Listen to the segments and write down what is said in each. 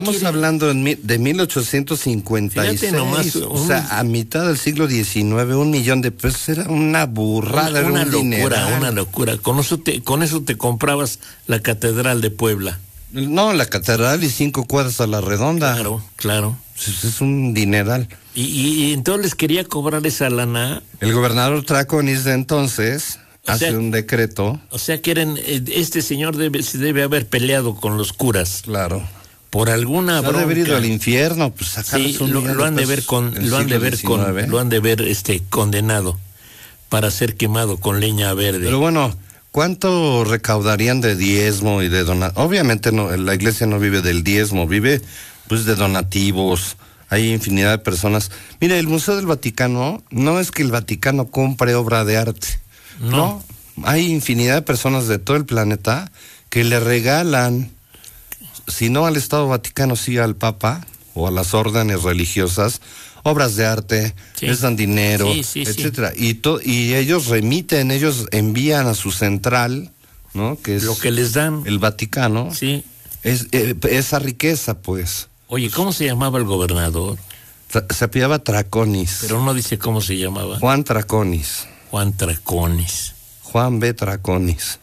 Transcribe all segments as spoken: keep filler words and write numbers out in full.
Estamos hablando en mi, de mil ochocientos cincuenta y seis, nomás, un, o sea, a mitad del siglo diecinueve, un millón de pesos era una burrada, una, una era un locura, dineral. una locura. Con eso te, con eso te comprabas la Catedral de Puebla. No, la catedral y cinco cuadras a la redonda. Claro, claro. Es, es un dineral. Y, y, y entonces les quería cobrar esa lana. El gobernador Traconis de entonces o hace sea, un decreto. O sea que eran, este señor debe, se debe haber peleado con los curas. Claro. Por alguna bronca. Ha de haber ido al infierno, pues sí, lo, lo han de ver con, lo han de ver con, lo han de ver este condenado para ser quemado con leña verde. Pero bueno, ¿cuánto recaudarían de diezmo y de donativos? Obviamente no, la iglesia no vive del diezmo, vive pues de donativos. Hay infinidad de personas. Mira, el Museo del Vaticano no es que el Vaticano compre obra de arte. No. no. Hay infinidad de personas de todo el planeta que le regalan, si no al Estado Vaticano, sí al Papa o a las órdenes religiosas, obras de arte, sí. les dan dinero, sí, sí, etcétera. Sí. Y, to, y ellos remiten, ellos envían a su central, ¿no? Que es lo que les dan. El Vaticano. Sí. Es, eh, esa riqueza, pues. Oye, ¿cómo se llamaba el gobernador? Se apellidaba Traconis. Pero no dice cómo se llamaba. Juan Traconis. Juan Traconis. Juan B. Traconis.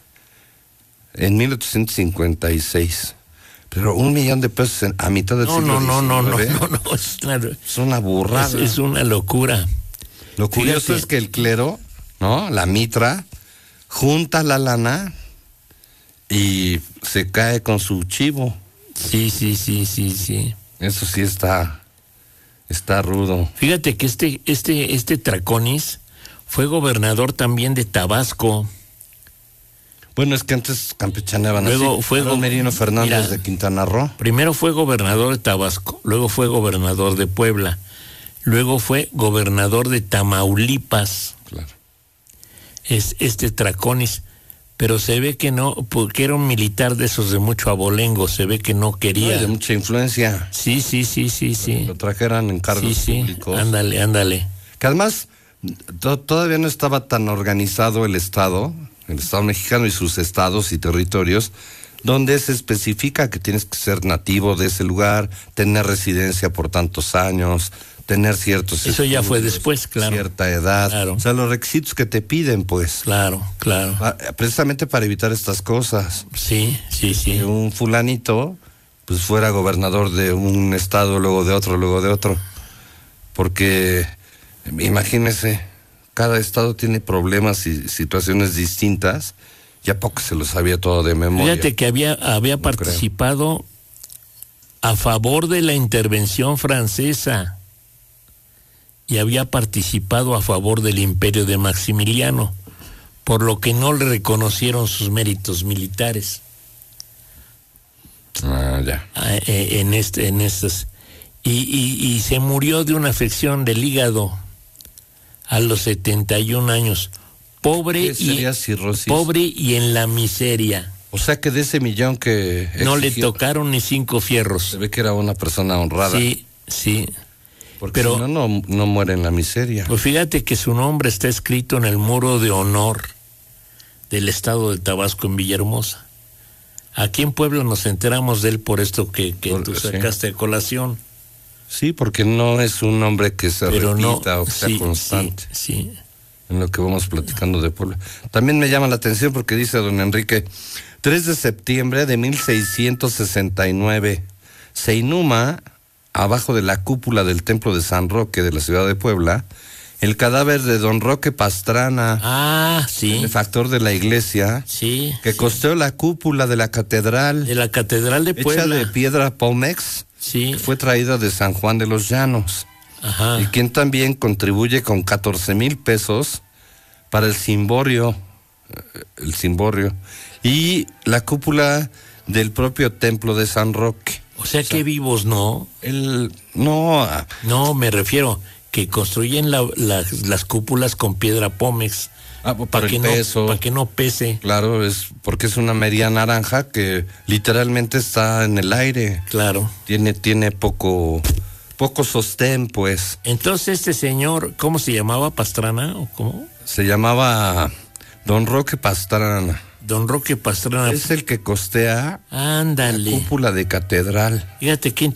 En mil ochocientos cincuenta y seis. Pero un millón de pesos en, a mitad del no, siglo no, no, no, diecinueve, no, no, no, es una, es una burrada. Es, es una locura. Lo curioso Fíjate. es que el clero, ¿no? La mitra, junta la lana y se cae con su chivo. Sí, sí, sí, sí, sí. Eso sí está, está rudo. Fíjate que este, este, este Traconis fue gobernador también de Tabasco. Bueno, es que antes campechaneaban luego así. Fue go- Merino Fernández mira, de Quintana Roo. Primero fue gobernador de Tabasco, luego fue gobernador de Puebla, luego fue gobernador de Tamaulipas. Claro. Es este Traconis, pero se ve que no, porque era un militar de esos de mucho abolengo, se ve que no quería. No, de mucha influencia. Sí, sí, sí, sí, sí. Lo trajeran en cargos sí, públicos. Sí, ándale, ándale. Que además to- todavía no estaba tan organizado el Estado, el Estado mexicano y sus estados y territorios, donde se especifica que tienes que ser nativo de ese lugar, tener residencia por tantos años, tener ciertos Eso estudios, ya fue después, claro. Cierta edad, claro. O sea, los requisitos que te piden, pues. Claro, claro. Precisamente para evitar estas cosas. Sí, sí, sí. Que un fulanito, pues fuera gobernador de un estado, luego de otro, luego de otro. Porque, imagínese, cada estado tiene problemas y situaciones distintas, ya poco se lo sabía todo de memoria. Fíjate que había, había no participado creo. a favor de la intervención francesa y había participado a favor del imperio de Maximiliano, por lo que no le reconocieron sus méritos militares. Ah, ya. En, este, en estas. Y, y, y se murió de una afección del hígado a los setenta y un años, pobre y pobre y en la miseria. O sea que de ese millón que exigió, no le tocaron ni cinco fierros. Se ve que era una persona honrada. Sí, sí. Porque pero si no, no, no muere en la miseria. Pues fíjate que su nombre está escrito en el muro de honor del estado de Tabasco en Villahermosa. Aquí en Puebla nos enteramos de él por esto que, que por, tú sacaste sí. de colación. Sí, porque no es un nombre que se Pero repita no, o que sea sí, constante. Sí, sí. En lo que vamos platicando de Puebla. También me llama la atención porque dice don Enrique, tres de septiembre de mil seiscientos sesenta y nueve, se inhuma abajo de la cúpula del templo de San Roque de la ciudad de Puebla el cadáver de don Roque Pastrana. Ah, sí. Benefactor de la iglesia. Sí. Que sí. costeó la cúpula de la catedral. De la catedral de Puebla. Hecha de piedra pómex. Sí. Que fue traída de San Juan de los Llanos. Ajá. Y quien también contribuye con catorce mil pesos para el cimborio. El cimborio. Y la cúpula del propio templo de San Roque. O sea, o sea que vivos no. El, no. No, me refiero que construyen la, la, las cúpulas con piedra pómex. Ah, para que no, para que no pese. Claro, es porque es una media naranja que literalmente está en el aire. Claro. Tiene, tiene poco, poco sostén, pues. Entonces este señor, ¿cómo se llamaba? ¿Pastrana o cómo? Se llamaba don Roque Pastrana. Don Roque Pastrana. Es el que costea Ándale. la cúpula de catedral. Fíjate qué